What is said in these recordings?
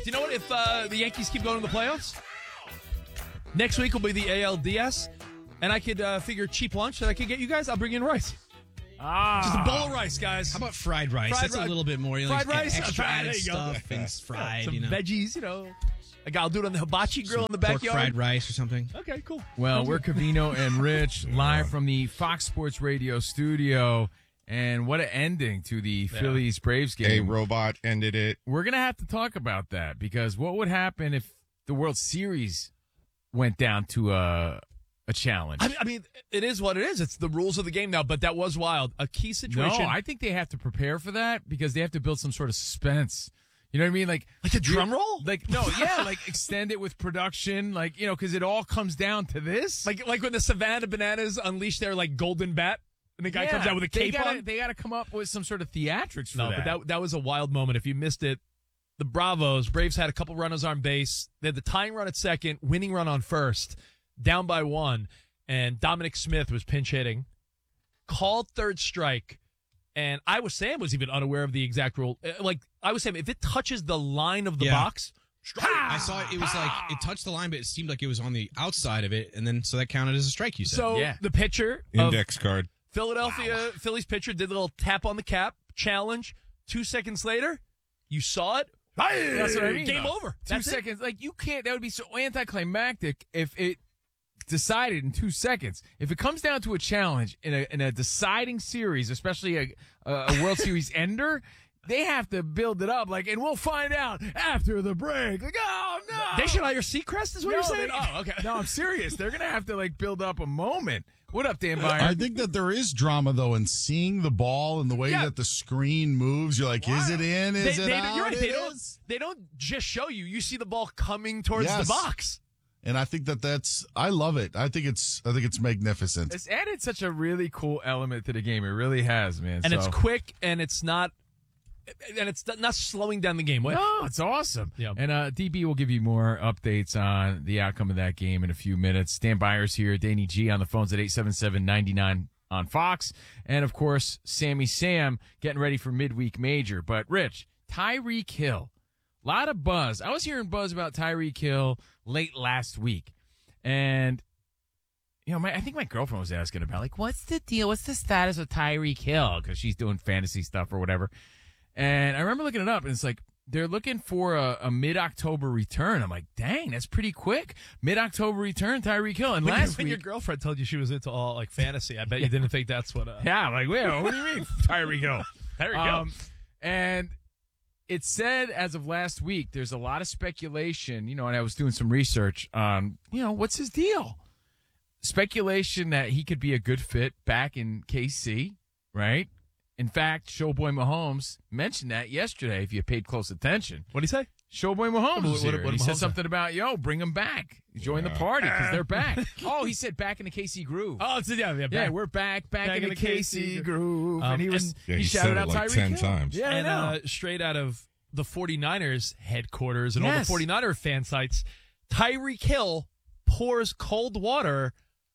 you know what? If the Yankees keep going to the playoffs, next week will be the ALDS, and I could figure cheap lunch that I could get you guys. I'll bring in rice. Just a bowl of rice, guys. How about fried rice? That's a little bit more. Fried rice? Extra There added you go. stuff and it's fried. Some you know. veggies, I'll do it on the hibachi grill in the backyard. Pork fried rice or something. Okay, cool. Well, we're Covino and Rich live from the Fox Sports Radio studio. And what an ending to the Phillies-Braves game. A robot ended it. We're going to have to talk about that because what would happen if the World Series went down to a challenge? I mean, it is what it is. It's the rules of the game now, but that was wild. A key situation. No, I think they have to prepare for that because they have to build some sort of suspense. You know what I mean? Like a drum roll? Like extend it with production, because it all comes down to this. Like when the Savannah Bananas unleash their golden bat and the guy comes out with a cape on. They got to come up with some sort of theatrics for that. But that was a wild moment. If you missed it, the Braves had a couple runners on base. They had the tying run at second, winning run on first, down by 1, and Dominic Smith was pinch hitting, called third strike. And Sam was even unaware of the exact rule. I was saying, if it touches the line of the box, strike. I saw it. It was it touched the line, but it seemed like it was on the outside of it, and then so that counted as a strike. You said. So the pitcher, index card, Phillies pitcher, did a little tap on the cap, challenge. 2 seconds later, you saw it. That's what I mean. Game over. 2 seconds. You can't. That would be so anticlimactic if it decided in 2 seconds. If it comes down to a challenge in a deciding series, especially a World Series ender, they have to build it up. And we'll find out after the break. Oh no! They should hire Seacrest, is what you're saying? Okay. No, I'm serious. They're gonna have to build up a moment. What up, Dan Byer? I think that there is drama though in seeing the ball and the way that the screen moves. You're like, is it in? Is it out? You're right. They don't just show you. You see the ball coming towards the box. And I think I love it. I think it's magnificent. It's added such a really cool element to the game. It really has, man. And it's quick, and it's not slowing down the game. No, it's awesome. Yeah. And DB will give you more updates on the outcome of that game in a few minutes. Dan Byers here, Danny G on the phones at 877-99 on Fox. And, of course, Sammy Sam getting ready for midweek major. But, Rich, Tyreek Hill. A lot of buzz. I was hearing buzz about Tyreek Hill late last week. And, I think my girlfriend was asking about, what's the deal? What's the status of Tyreek Hill? Because she's doing fantasy stuff or whatever. And I remember looking it up, and it's they're looking for a mid-October return. I'm like, dang, that's pretty quick. Mid-October return, Tyreek Hill. And when your girlfriend told you she was into all fantasy, I bet you didn't think that's what. Yeah, I'm like, well, what do you mean, Tyreek Hill? Tyreek Hill. And it said as of last week, there's a lot of speculation, and I was doing some research on, what's his deal? Speculation that he could be a good fit back in KC, right? In fact, Showboy Mahomes mentioned that yesterday, if you paid close attention. What did he say? Showboy Mahomes was here. What He Mahomes said something about, bring them back. Join the party because they're back. He said back in the KC groove. Oh, yeah, we're back in the KC groove. And he shouted out Tyreek 10 Hill. times. Yeah, and straight out of the 49ers headquarters and all the 49er fan sites, Tyreek Hill pours cold water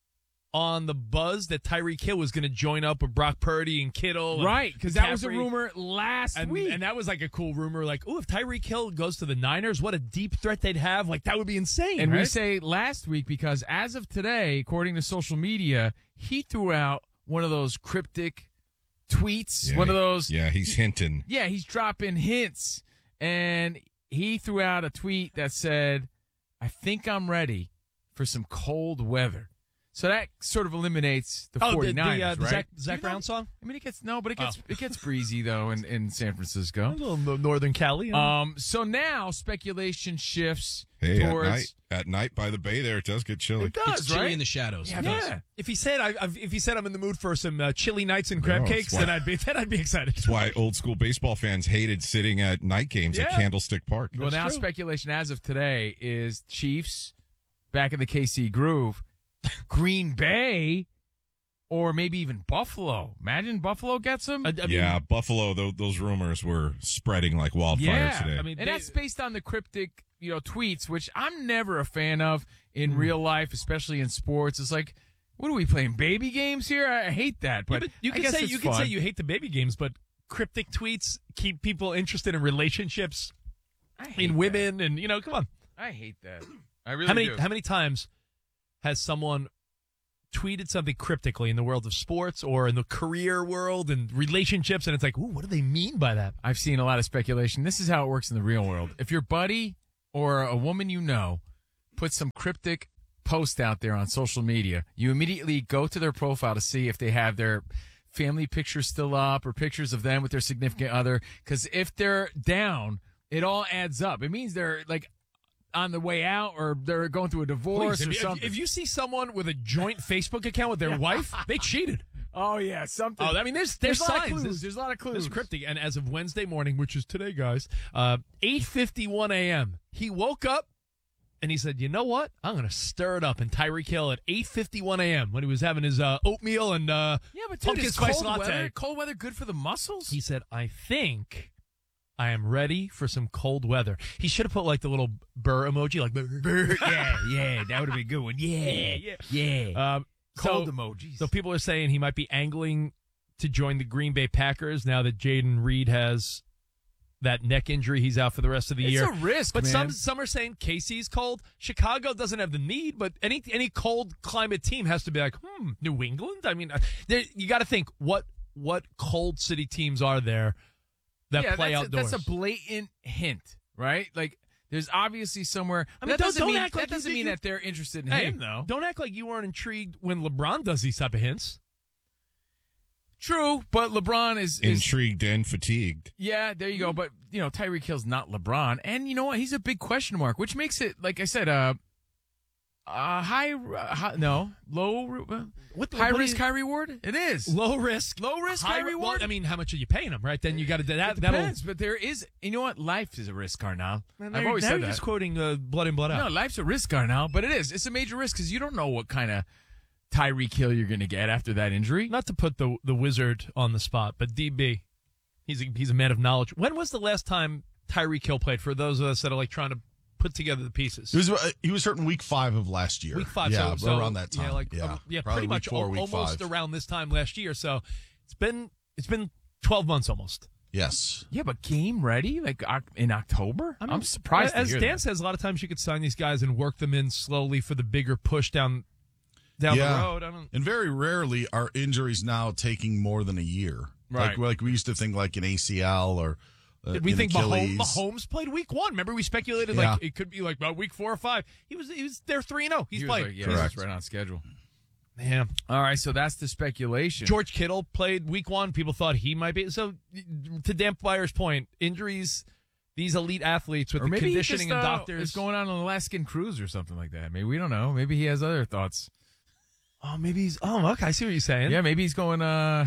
on the buzz that Tyreek Hill was going to join up with Brock Purdy and Kittle. Right, because that was a rumor last week. And that was a cool rumor. If Tyreek Hill goes to the Niners, what a deep threat they'd have. That would be insane. And right? we say last week because as of today, according to social media, he threw out one of those cryptic tweets. One of those. Yeah, he's hinting. Yeah, he's dropping hints. And he threw out a tweet that said, I think I'm ready for some cold weather. So that sort of eliminates the 49ers, right? The Zach Brown song? I mean, it gets breezy, though, in San Francisco. A little Northern Cali. So now speculation shifts towards... At night by the bay there, it does get chilly. It does, it's chilly right? in the shadows. Yeah. If he said I'm in the mood for some chili nights and crab cakes, then I'd be excited. That's why old school baseball fans hated sitting at night games at Candlestick Park. Well, now speculation as of today is Chiefs back in the KC groove, Green Bay, or maybe even Buffalo. Imagine Buffalo gets him. Buffalo. Those rumors were spreading like wildfire today. I mean, and that's based on the cryptic, tweets, which I'm never a fan of in real life, especially in sports. It's like, what are we playing, baby games here? I hate that. But you can say you hate the baby games, but cryptic tweets keep people interested in relationships. in women, and come on. I hate that. I really do. How many times has someone tweeted something cryptically in the world of sports or in the career world and relationships, and it's like, ooh, what do they mean by that? I've seen a lot of speculation. This is how it works in the real world. If your buddy or a woman you know puts some cryptic post out there on social media, you immediately go to their profile to see if they have their family pictures still up or pictures of them with their significant other. Because if they're down, it all adds up. It means they're like on the way out or they're going through a divorce or something. If you see someone with a joint Facebook account with their wife, they cheated. Oh, yeah, something. Oh, I mean, there's a lot of signs. clues. There's a lot of clues. There's cryptic. And as of Wednesday morning, which is today, guys, 8:51 a.m., he woke up and he said, you know what? I'm going to stir it up in Tyreek Hill at 8:51 a.m. when he was having his oatmeal and pumpkin spice latte. Cold weather good for the muscles? He said, I think I am ready for some cold weather. He should have put like the little burr emoji, like burr. Yeah, that would have been a good one. Yeah. Cold emojis. So people are saying he might be angling to join the Green Bay Packers now that Jaden Reed has that neck injury. He's out for the rest of the year. It's a risk, but man. some are saying KC's cold. Chicago doesn't have the need, but any cold climate team has to be like, New England? I mean, you got to think, what cold city teams are there that play outdoors? That's a blatant hint, right? Like, there's obviously somewhere. I mean, that doesn't mean act like that doesn't mean that they're interested in him, though. Don't act like you weren't intrigued when LeBron does these type of hints. True, but LeBron is intrigued and fatigued. Yeah, there you go. But Tyreek Hill's not LeBron, and you know what? He's a big question mark, which makes it, like I said, high risk, high reward. It is low risk, high reward. Well, I mean, how much are you paying him? Right then, you got to that. It depends, but there is. You know what? Life is a risk, Arnal. I've always said that. Just quoting Blood In, Blood Out. No, life's a risk, Arnal, but it is. It's a major risk because you don't know what kind of Tyreek Hill you're going to get after that injury. Not to put the wizard on the spot, but DB, he's a man of knowledge. When was the last time Tyreek Hill played? For those of us that are like trying to put together the pieces, he was hurt in week 5 of last year. Week 5, yeah, so around that time. Pretty much 4, almost around this time last year. So it's been 12 months almost. Yes. Yeah, but game ready like in October? I'm surprised. As Dan says, a lot of times you could sign these guys and work them in slowly for the bigger push down the road. And very rarely are injuries now taking more than a year. Right. Like we used to think like an ACL or did we think Achilles. Mahomes played week 1? Remember we speculated Yeah. like it could be like about week 4 or 5. He was there 3-0. He's played. He was right on schedule. Yeah. All right, so that's the speculation. George Kittle played week 1. People thought he might be. So to Dan Byer's point, injuries, these elite athletes with the conditioning and doctors. It's going on an Alaskan cruise or something like that. Maybe we don't know. Maybe he has other thoughts. Oh, maybe he's. Oh, okay. I see what you're saying. Yeah, maybe he's going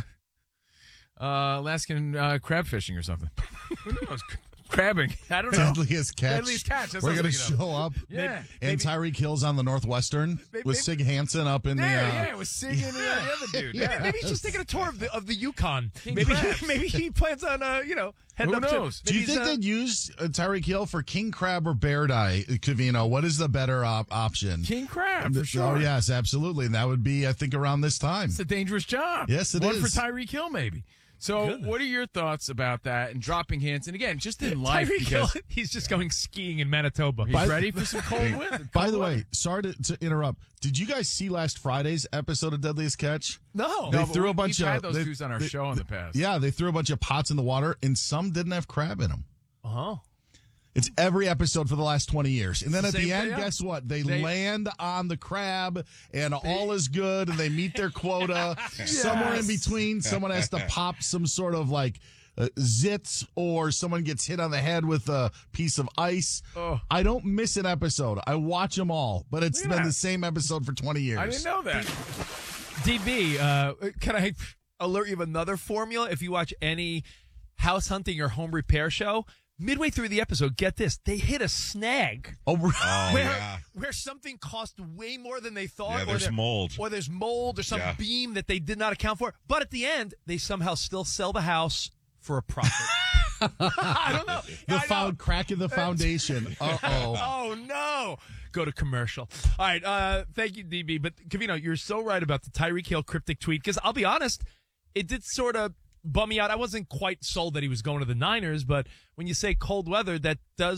Alaskan crab fishing or something. Who knows? Crabbing. I don't know. Deadliest catch. Deadliest catch. That's We're what I going was to thinking of. show up. Yeah. And Tyreek Hill's on the Northwestern with Sig Hansen up in it was Sig and the other dude. Yeah. Maybe he's just taking a tour of the Yukon. King Maybe crabs. maybe he plans on heading Who up knows? to. Do you think they'd use Tyreek Hill for king crab or bear dye? Cavino, what is the better option? King crab, for sure. Oh, yes, absolutely. And that would be, I think, around this time. It's a dangerous job. Yes, it One is. for Tyreek Hill, maybe. So, what are your thoughts about that and dropping hints? And again, just in life, Tyreek Hill, because he's just going skiing in Manitoba. he's ready for some cold weather. By the way, sorry to interrupt. Did you guys see last Friday's episode of Deadliest Catch? No. They but threw a bunch we've of had those dudes on our show in the past. Yeah, they threw a bunch of pots in the water, and some didn't have crab in them. Oh. It's every episode for the last 20 years. And then at Same the end, thing, yeah. guess what? They land on the crab, and all is good, and they meet their quota. Somewhere in between, someone has to pop some sort of like zits, or someone gets hit on the head with a piece of ice. Oh. I don't miss an episode. I watch them all, but it's been the same episode for 20 years. I didn't know that. DB, can I alert you of another formula? If you watch any house hunting or home repair show, midway through the episode, get this, they hit a snag. Where something cost way more than they thought. Yeah, there's mold. Or there's mold or some beam that they did not account for. But at the end, they somehow still sell the house for a profit. I don't know. Crack in the foundation. Uh-oh. Oh, no. Go to commercial. All right. Thank you, DB. But, Cavino, you're so right about the Tyreek Hill cryptic tweet. Because I'll be honest, it did sort of bum me out. I wasn't quite sold that he was going to the Niners. But when you say cold weather, that does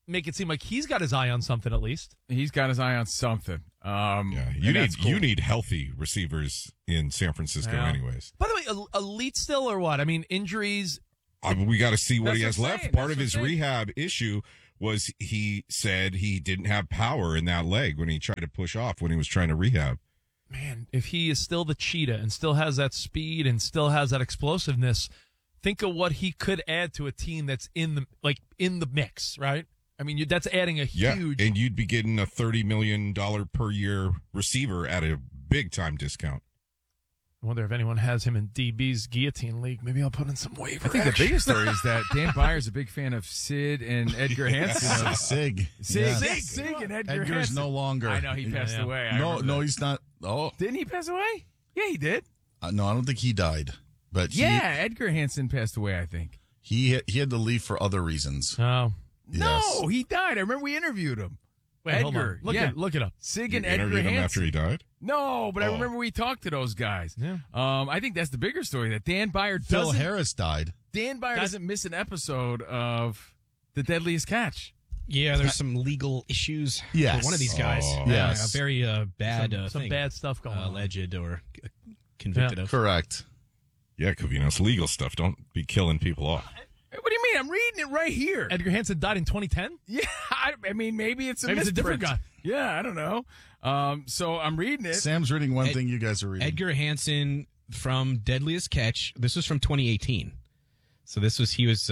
make it seem like he's got his eye on something at least. He's got his eye on something. You need healthy receivers in San Francisco, Yeah. anyways. By the way, elite still or what? I mean, injuries. We got to see what That's he what has I'm left. saying. Part That's of what his I'm saying. rehab issue was he said he didn't have power in that leg when he tried to push off when he was trying to rehab. Man, if he is still the cheetah and still has that speed and still has that explosiveness, think of what he could add to a team that's in the mix, right? I mean, that's adding a huge. And you'd be getting a $30 million per year receiver at a big time discount. I wonder if anyone has him in DB's guillotine league. Maybe I'll put in some waiver. I think the biggest story is that Dan Byer's a big fan of Sid and Edgar Hansen. Sig. Sig, Yeah. Sig and Edgar Edgar's Hansen. no longer. I know he passed Yeah. away. I No, remember no, that. he's not. Oh, Didn't he pass away? Yeah, he did. no, I don't think he died. But Yeah, Edgar Hansen passed away, I think. he had to leave for other reasons. Oh, Yes. No, he died. I remember we interviewed him. wait, hold Edgar. on. Yeah. Look it up. Sig You and Edgar interviewed him Hansen. after he died? No, but I Oh. remember we talked to those guys. Yeah. I think that's the bigger story, that Dan Byer Phil doesn't Harris died. doesn't miss an episode of The Deadliest Catch. Yeah, there's some legal issues Yes. for one of these guys. Oh. Yes. A very bad Some thing. bad stuff going on. Alleged or convicted of. Correct. Yeah, Covino's legal stuff. Don't be killing people off. What do you mean? I'm reading it right here. Edgar Hansen died in 2010. Yeah, I mean, maybe it's a Maybe it's a different misprint. guy. Yeah, I don't know. So I'm reading it. Sam's reading one thing, you guys are reading. Edgar Hansen from Deadliest Catch. This was from 2018. So he was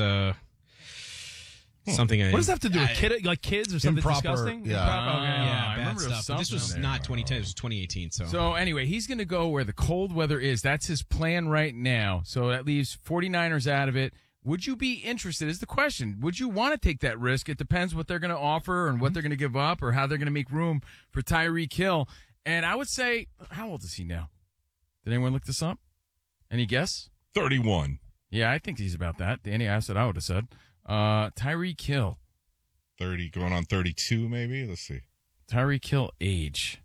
something. What does that have to do with kids or something Improper, disgusting? yeah. Improper, okay. Yeah, I bad remember there was stuff. But this was something not 2010. This was 2018. So anyway, he's going to go where the cold weather is. That's his plan right now. So that leaves 49ers out of it. Would you be interested is the question. Would you want to take that risk? It depends what they're going to offer and what they're going to give up or how they're going to make room for Tyreek Hill. And I would say, how old is he now? Did anyone look this up? Any guess? 31. Yeah, I think he's about that. Danny asked what I would have said. Tyreek Hill. 30, going on 32 maybe? Let's see. Tyreek Hill age.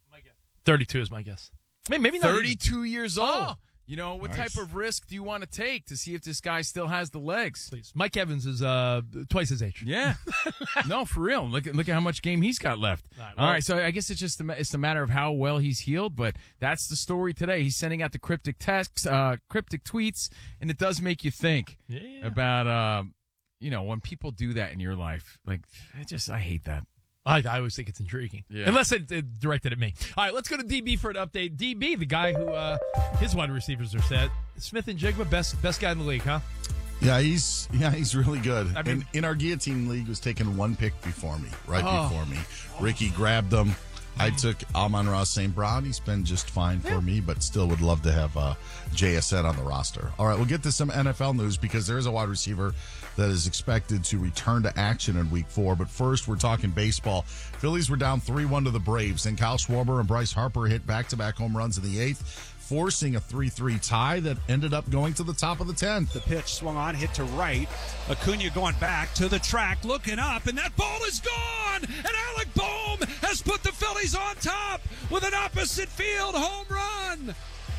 32 is my guess. Maybe not. 32 years old. Oh. You know, what Nice. type of risk do you want to take to see if this guy still has the legs? Please. Mike Evans is twice his age. Yeah. No, for real. Look at how much game he's got left. All right, so I guess it's just it's a matter of how well he's healed, but that's the story today. He's sending out the cryptic texts, cryptic tweets, and it does make you think about when people do that in your life. Like, I hate that. I always think it's intriguing. Yeah. Unless it directed at me. All right, let's go to DB for an update. DB, the guy who his wide receivers are set. Smith and Jigma, best guy in the league, huh? Yeah, he's really good. I mean- in our guillotine league, was taking one pick before me, Oh. before me. Ricky grabbed him. I took Amon-Ra St. Brown. He's been just fine for me, but still would love to have JSN on the roster. All right, we'll get to some NFL news because there is a wide receiver that is expected to return to action in Week 4. But first, we're talking baseball. Phillies were down 3-1 to the Braves, and Kyle Schwarber and Bryce Harper hit back-to-back home runs in the 8th, forcing a 3-3 tie that ended up going to the top of the 10th. The pitch swung on, hit to right. Acuna going back to the track, looking up, and that ball is gone! And Alec Boehm has put the Phillies on top with an opposite field home run!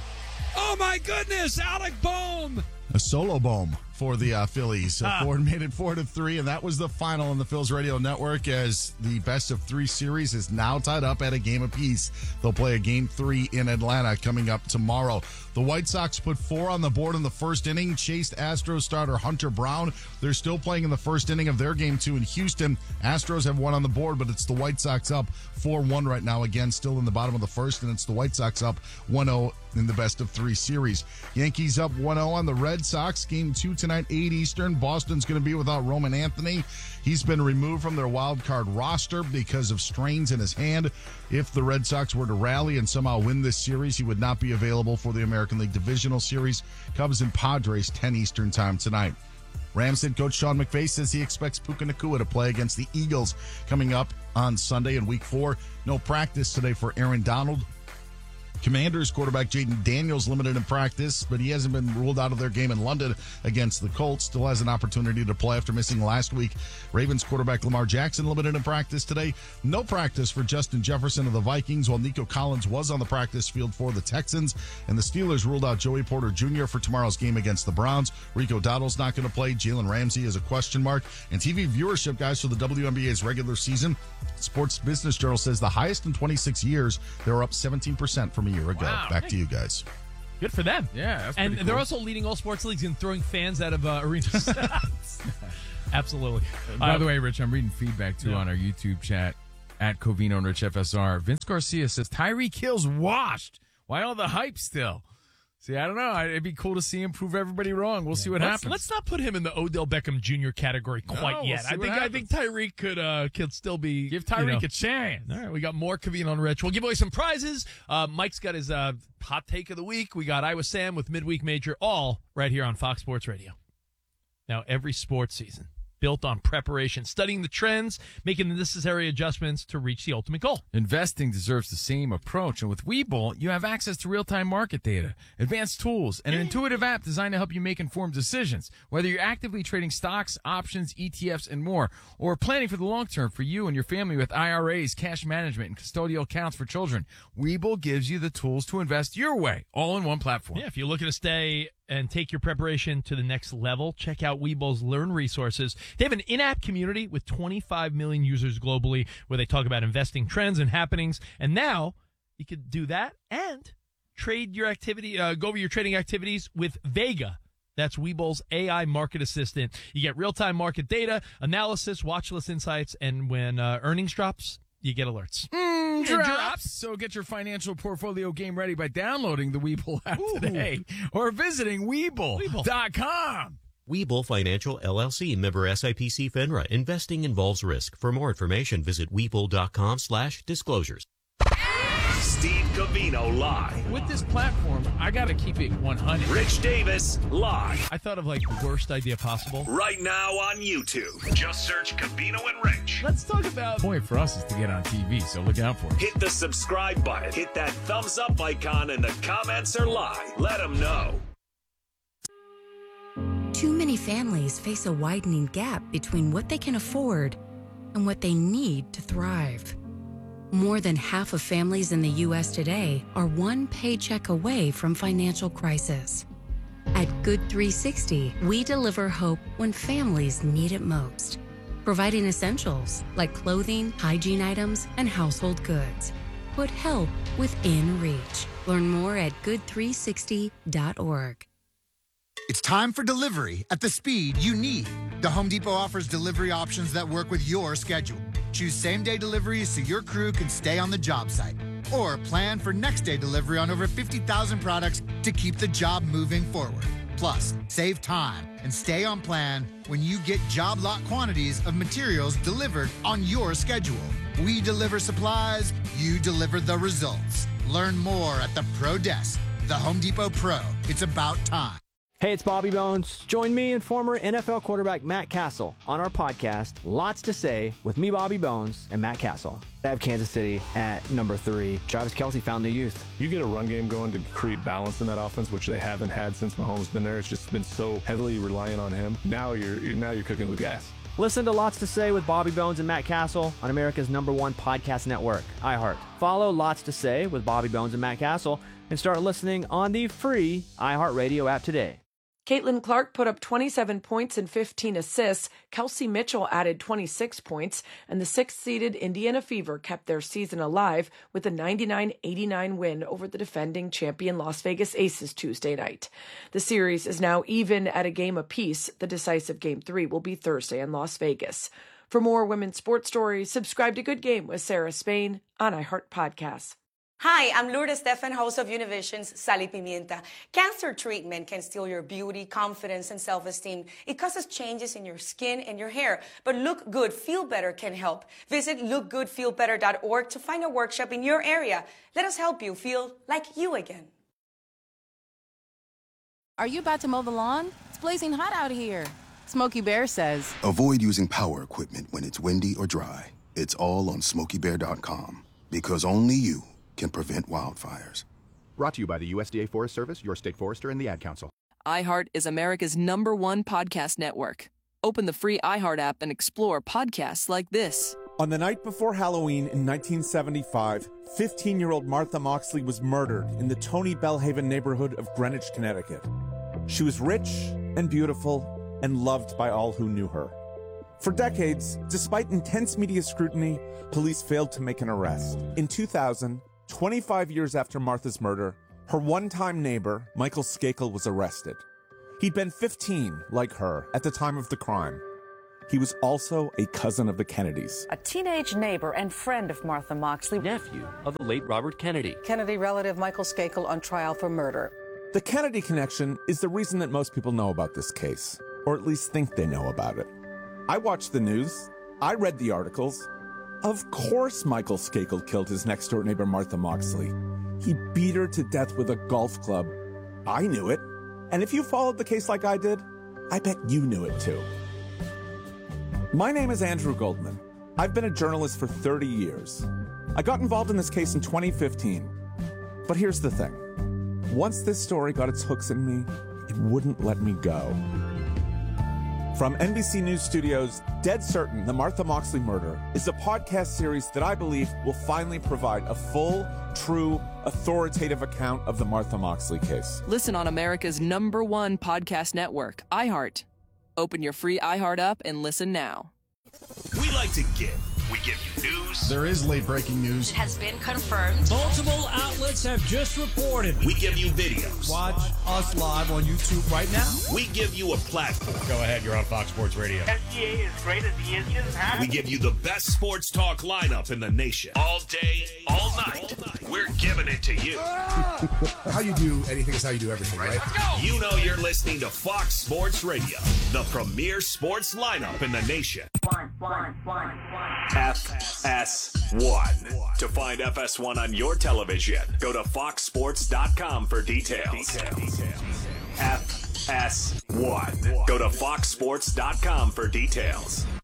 Oh my goodness, Alec Boehm! A solo boom for the Phillies. Ford made it 4-3, and that was the final on the Phils Radio Network as the best-of-3 series is now tied up at a game apiece. They'll play a Game 3 in Atlanta coming up tomorrow. The White Sox put 4 on the board in the first inning, chased Astros starter Hunter Brown. They're still playing in the first inning of their Game 2 in Houston. Astros have 1 on the board, but it's the White Sox up 4-1 right now. Again, still in the bottom of the first, and it's the White Sox up 1-0 in the best-of-3 series. Yankees up 1-0 on the Red Sox. Game 2 tonight, 8 Eastern. Boston's going to be without Roman Anthony. He's been removed from their wild card roster because of strains in his hand. If the Red Sox were to rally and somehow win this series, he would not be available for the American League Divisional Series. Cubs and Padres, 10 Eastern time tonight. Rams head coach Sean McVay says he expects Puka Nacua to play against the Eagles coming up on Sunday in Week 4. No practice today for Aaron Donald. Commanders quarterback Jaden Daniels limited in practice, but he hasn't been ruled out of their game in London against the Colts. Still has an opportunity to play after missing last week. Ravens quarterback Lamar Jackson limited in practice today. No practice for Justin Jefferson of the Vikings, while Nico Collins was on the practice field for the Texans. And the Steelers ruled out Joey Porter Jr. for tomorrow's game against the Browns. Rico Dowdle's not going to play. Jalen Ramsey is a question mark. And TV viewership, guys, for the WNBA's regular season, Sports Business Journal says the highest in 26 years. They were up 17% from a year ago. Wow. Back to you guys. Good for them. Yeah, that's and pretty they're cool. also leading all sports leagues in throwing fans out of arenas. Absolutely. By the way, Rich, I'm reading feedback too Yeah. on our YouTube chat at Covino and Rich FSR. Vince Garcia says Tyreek Hill's washed. Why all the hype still? See, I don't know. It'd be cool to see him prove everybody wrong. We'll see what happens. Let's not put him in the Odell Beckham Jr. category quite we'll yet. see what I think Tyreek could still be. Give Tyreek a a chance. All right, we got more Covino and Rich. We'll give away some prizes. Mike's got his hot take of the week. We got Iowa Sam with Midweek Major, all right here on Fox Sports Radio. Now, every sports season built on preparation, studying the trends, making the necessary adjustments to reach the ultimate goal. Investing deserves the same approach, and with Webull, you have access to real-time market data, advanced tools, and an intuitive app designed to help you make informed decisions. Whether you're actively trading stocks, options, ETFs, and more, or planning for the long term for you and your family with IRAs, cash management, and custodial accounts for children, Webull gives you the tools to invest your way, all in one platform. Yeah, if you're looking to stay and take your preparation to the next level, check out Webull's Learn resources. They have an in-app community with 25 million users globally where they talk about investing trends and happenings. And now you could do that and trade your activity, go over your trading activities with Vega. That's Webull's AI market assistant. You get real-time market data, analysis, watch list insights, and when earnings drops, you get alerts. Drops. So get your financial portfolio game ready by downloading the Webull app today or visiting Webull.com. Webull Financial LLC, member SIPC FINRA. Investing involves risk. For more information, visit Webull.com/disclosures. Steve Covino live. With this platform, I got to keep it 100. Rich Davis live. I thought of like the worst idea possible. Right now on YouTube. Just search Covino and Rich. Let's talk about The point for us is to get on TV, so look out for it. Hit the subscribe button. Hit that thumbs up icon and the comments are live. Let them know. Too many families face a widening gap between what they can afford and what they need to thrive. More than half of families in the U.S. today are one paycheck away from financial crisis. At Good 360, we deliver hope when families need it most, providing essentials like clothing, hygiene items, and household goods. Put help within reach. Learn more at good360.org. It's time for delivery at the speed you need. The Home Depot offers delivery options that work with your schedule. Choose same-day deliveries so your crew can stay on the job site. Or plan for next-day delivery on over 50,000 products to keep the job moving forward. Plus, save time and stay on plan when you get job lot quantities of materials delivered on your schedule. We deliver supplies, you deliver the results. Learn more at the Pro Desk. The Home Depot Pro. It's about time. Hey, it's Bobby Bones. Join me and former NFL quarterback Matt Castle on our podcast, Lots to Say, with me, Bobby Bones, and Matt Castle. I have Kansas City at number 3. Travis Kelce found the youth. You get a run game going to create balance in that offense, which they haven't had since Mahomes been there. It's just been so heavily reliant on him. Now you're cooking with gas. Listen to Lots to Say with Bobby Bones and Matt Castle on America's #1 podcast network, iHeart. Follow Lots to Say with Bobby Bones and Matt Castle and start listening on the free iHeartRadio app today. Caitlin Clark put up 27 points and 15 assists. Kelsey Mitchell added 26 points, and the 6th-seeded Indiana Fever kept their season alive with a 99-89 win over the defending champion Las Vegas Aces Tuesday night. The series is now even at a game apiece. The decisive Game 3 will be Thursday in Las Vegas. For more women's sports stories, subscribe to Good Game with Sarah Spain on iHeart Podcasts. Hi, I'm Lourdes Stefan, host of Univision's Sal y Pimienta. Cancer treatment can steal your beauty, confidence, and self-esteem. It causes changes in your skin and your hair. But Look Good, Feel Better can help. Visit lookgoodfeelbetter.org to find a workshop in your area. Let us help you feel like you again. Are you about to mow the lawn? It's blazing hot out here. Smokey Bear says, avoid using power equipment when it's windy or dry. It's all on SmokeyBear.com. Because only you can prevent wildfires. Brought to you by the USDA Forest Service, your state forester, and the Ad Council. iHeart is America's #1 podcast network. Open the free iHeart app and explore podcasts like this. On the night before Halloween in 1975, 15-year-old Martha Moxley was murdered in the Tony Bellhaven neighborhood of Greenwich, Connecticut. She was rich and beautiful and loved by all who knew her. For decades, despite intense media scrutiny, police failed to make an arrest. In 2000, 25 years after Martha's murder, her one-time neighbor, Michael Skakel, was arrested. He'd been 15, like her, at the time of the crime. He was also a cousin of the Kennedys. A teenage neighbor and friend of Martha Moxley. Nephew of the late Robert Kennedy. Kennedy relative Michael Skakel on trial for murder. The Kennedy connection is the reason that most people know about this case, or at least think they know about it. I watched the news. I read the articles. Of course Michael Skakel killed his next-door neighbor Martha Moxley. He beat her to death with a golf club. I knew it. And if you followed the case like I did, I bet you knew it too. My name is Andrew Goldman. I've been a journalist for 30 years. I got involved in this case in 2015. But here's the thing. Once this story got its hooks in me, it wouldn't let me go. From NBC News Studios, Dead Certain, The Martha Moxley Murder is a podcast series that I believe will finally provide a full, true, authoritative account of the Martha Moxley case. Listen on America's #1 podcast network, iHeart. Open your free iHeart app and listen now. We like to give. We give you news. There is late breaking news. It has been confirmed. Multiple outlets have just reported. We give you videos. Watch us live on YouTube right now. We give you a platform. Go ahead, you're on Fox Sports Radio. SGA is great as he is just We give you the best sports talk lineup in the nation. All day, all night. We're giving it to you. How you do anything is how you do everything, right? Let's go. You know you're listening to Fox Sports Radio, the premier sports lineup in the nation. FS1. To find FS1 on your television, go to foxsports.com for details. FS1. Go to foxsports.com for details.